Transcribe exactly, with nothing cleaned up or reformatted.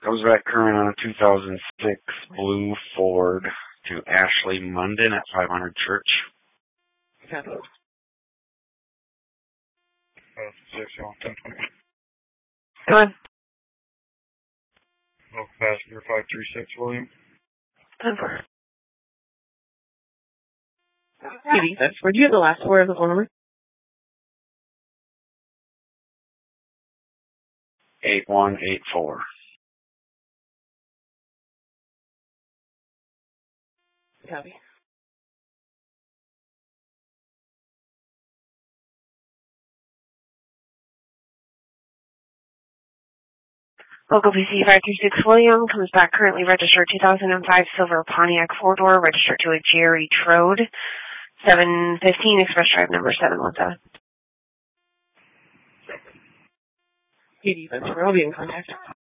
Comes back current on a two thousand six blue Ford to Ashley Munden at five hundred Church. Okay. Go ahead. Local passenger five three six William. ten four. Maybe. That's where do you have the last four of the phone number? eight one eight four. Copy. Local P C five three six William comes back currently registered two thousand five silver Pontiac four-door, registered to a Jerry Trode, seven fifteen Express Drive number seven one seven. Hey, defense, we'll be in contact.